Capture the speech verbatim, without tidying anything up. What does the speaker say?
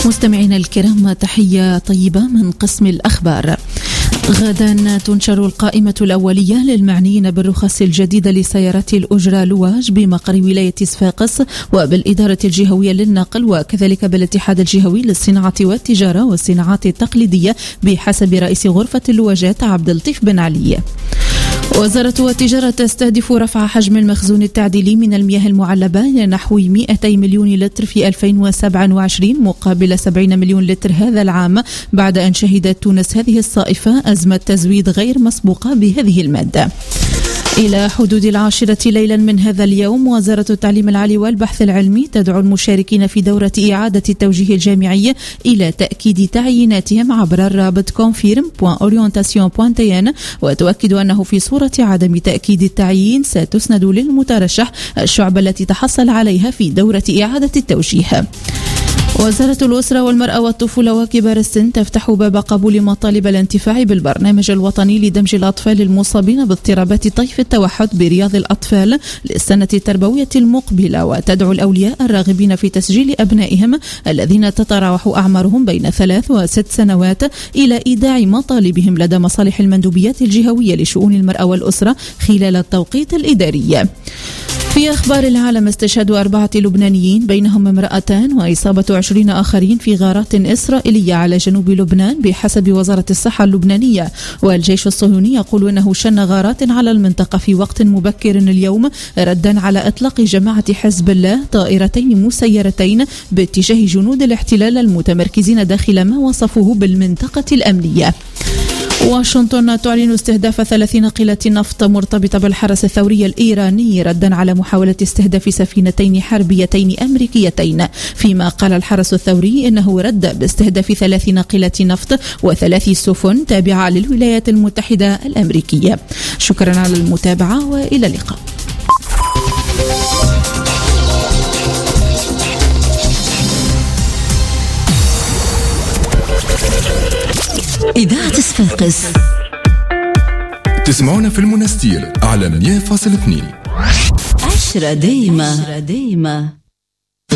مستمعينا الكرام، تحية طيبة من قسم الأخبار. غدا تنشر القائمة الأولية للمعنيين بالرخص الجديدة لسيارات الأجرة لواج بمقر ولاية صفاقس وبالإدارة الجهوية للنقل، وكذلك بالاتحاد الجهوي للصناعة والتجارة والصناعات التقليدية بحسب رئيس غرفة اللواجات عبد اللطيف بن علي. وزارة التجارة تستهدف رفع حجم المخزون التعديلي من المياه المعلبة لنحو مئتي مليون لتر في ألفين وسبعة وعشرين مقابل سبعين مليون لتر هذا العام، بعد أن شهدت تونس هذه الصائفة أزمة تزويد غير مسبوقة بهذه المادة. إلى حدود العاشرة ليلا من هذا اليوم، وزارة التعليم العالي والبحث العلمي تدعو المشاركين في دورة إعادة التوجيه الجامعي إلى تأكيد تعييناتهم عبر الرابط confirm point orientation point t n، وتؤكد أنه في صورة عدم تأكيد التعيين ستسند للمترشح الشعبة التي تحصل عليها في دورة إعادة التوجيه. وزارة الأسرة والمرأة والطفولة وكبار السن تفتح باب قبول مطالب الانتفاع بالبرنامج الوطني لدمج الأطفال المصابين باضطرابات طيف التوحد برياض الأطفال للسنة التربوية المقبلة، وتدعو الأولياء الراغبين في تسجيل أبنائهم الذين تتراوح أعمارهم بين ثلاث وست سنوات إلى إيداع مطالبهم لدى مصالح المندوبيات الجهوية لشؤون المرأة والأسرة خلال التوقيت الإداري. في أخبار العالم، استشهاد أربعة لبنانيين بينهم امرأتان وإصابة عشرين آخرين في غارات إسرائيلية على جنوب لبنان بحسب وزارة الصحة اللبنانية. والجيش الصهيوني يقول أنه شن غارات على المنطقة في وقت مبكر اليوم ردا على إطلاق جماعة حزب الله طائرتين مسيرتين باتجاه جنود الاحتلال المتمركزين داخل ما وصفوه بالمنطقة الأمنية. واشنطن تعلن استهداف ثلاث ناقلة نفط مرتبطة بالحرس الثوري الإيراني ردا على محاولة استهداف سفينتين حربيتين أمريكيتين، فيما قال الحرس الثوري إنه رد باستهداف ثلاث ناقلة نفط وثلاث سفن تابعة للولايات المتحدة الأمريكية. شكرا على المتابعة وإلى اللقاء. إذاعة صفاقس تسمعونا في المنستير على مية فاصلة اثنين. عشرة دايمة.